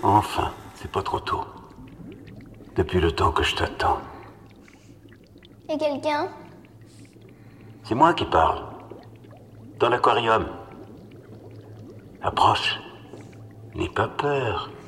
Enfin, c'est pas trop tôt. Depuis le temps que je t'attends. Et quelqu'un? C'est moi qui parle. Dans l'aquarium. Approche. N'aie pas peur.